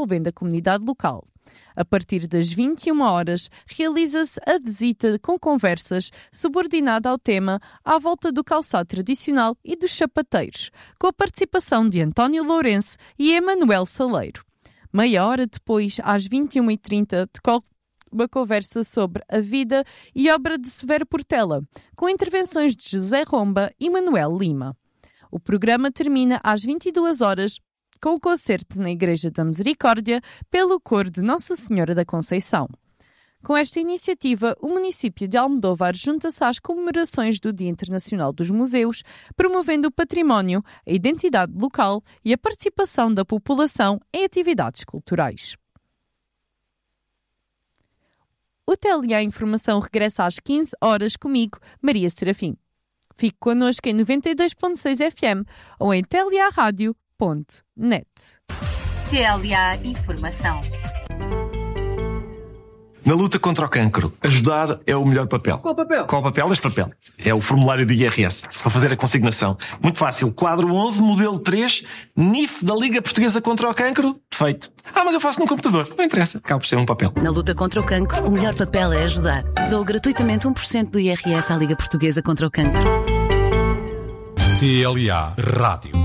envolvendo a comunidade local. A partir das 21 horas, realiza-se a visita com conversas subordinada ao tema à volta do calçado tradicional e dos sapateiros, com a participação de António Lourenço e Emanuel Saleiro. Meia hora depois, às 21h30, decorre uma conversa sobre a vida e obra de Severo Portela, com intervenções de José Romba e Manuel Lima. O programa termina às 22 horas com o concerto na Igreja da Misericórdia pelo coro de Nossa Senhora da Conceição. Com esta iniciativa, o município de Almodóvar junta-se às comemorações do Dia Internacional dos Museus, promovendo o património, a identidade local e a participação da população em atividades culturais. O TLA Informação regressa às 15 horas comigo, Maria Serafim. Fique connosco em 92.6 FM ou em tlarádio.net. TLA Informação. Na luta contra o cancro, ajudar é o melhor papel. Qual papel? Qual papel? Este papel. É o formulário do IRS, para fazer a consignação. Muito fácil. Quadro 11, modelo 3, NIF da Liga Portuguesa contra o Cancro. Feito. Mas eu faço num computador. Não interessa. Acaba por ser um papel. Na luta contra o cancro, o melhor papel é ajudar. Dou gratuitamente 1% do IRS à Liga Portuguesa contra o Cancro. TLA Rádio.